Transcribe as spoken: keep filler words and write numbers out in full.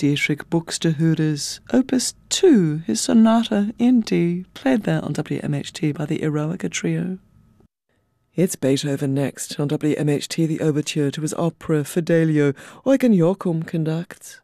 Dietrich Buxtehude's Opus two, his Sonata in D, played there on W M H T by the Eroica Trio. It's Beethoven next on W M H T, the overture to his opera Fidelio. Eugen Joachim conducts.